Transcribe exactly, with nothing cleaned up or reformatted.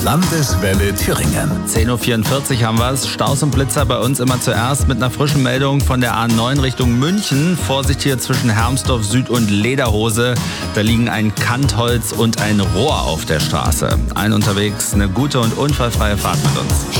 Landeswelle Thüringen. zehn Uhr vierundvierzig haben wir es. Staus und Blitzer bei uns immer zuerst mit einer frischen Meldung von der A neun Richtung München. Vorsicht hier zwischen Hermsdorf Süd und Lederhose. Da liegen ein Kantholz und ein Rohr auf der Straße. Allen unterwegs eine gute und unfallfreie Fahrt mit uns.